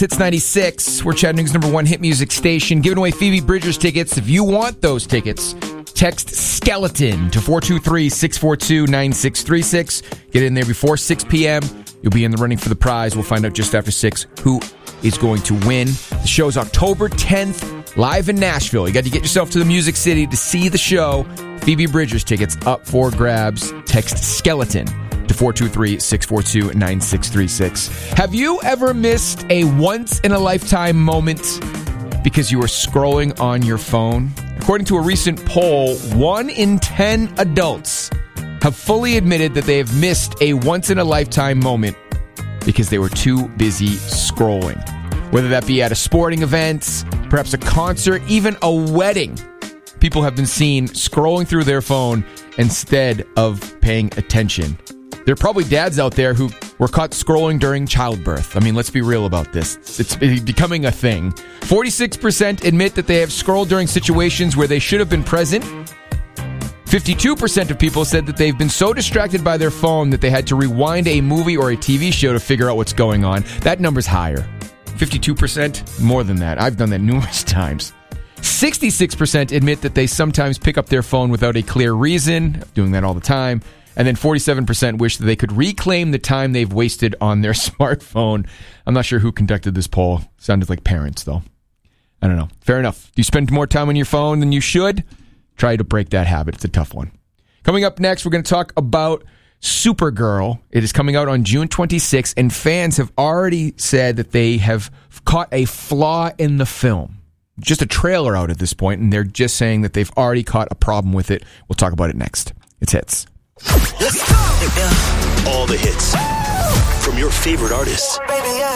Hits 96. We're Chattanooga's #1 hit music station. Giving away Phoebe Bridgers tickets. If you want those tickets, text SKELETON to 423-642-9636. Get in there before 6 p.m. You'll be in the running for the prize. We'll find out just after 6 who is going to win. The show's October 10th, live in Nashville. You got to get yourself to the Music City to see the show. Phoebe Bridgers tickets up for grabs. Text SKELETON to 423-642-9636. Have you ever missed a once-in-a-lifetime moment because you were scrolling on your phone? According to a recent poll, 1 in 10 adults have fully admitted that they have missed a once-in-a-lifetime moment because they were too busy scrolling. Whether that be at a sporting event, perhaps a concert, even a wedding, people have been seen scrolling through their phone instead of paying attention. There are probably dads out there who were caught scrolling during childbirth. I mean, let's be real about this. It's becoming a thing. 46% admit that they have scrolled during situations where they should have been present. 52% of people said that they've been so distracted by their phone that they had to rewind a movie or a TV show to figure out what's going on. That number's higher. 52%? More than that. I've done that numerous times. 66% admit that they sometimes pick up their phone without a clear reason. Doing that all the time. And then 47% wish that they could reclaim the time they've wasted on their smartphone. I'm not sure who conducted this poll. Sounded like parents, though. I don't know. Fair enough. Do you spend more time on your phone than you should? Try to break that habit. It's a tough one. Coming up next, we're going to talk about Supergirl. It is coming out on June 26th, and fans have already said that they have caught a flaw in the film. Just a trailer out at this point, and they're just saying that they've already caught a problem with it. We'll talk about it next. It's Hits. Let's go! All the hits from your favorite artists.